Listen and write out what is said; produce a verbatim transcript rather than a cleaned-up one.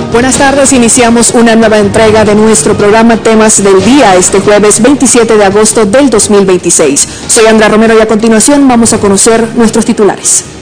Buenas tardes, iniciamos una nueva entrega de nuestro programa Temas del Día este jueves veintisiete de agosto del dos mil veintiséis. Soy Andrea Romero y a continuación vamos a conocer nuestros titulares.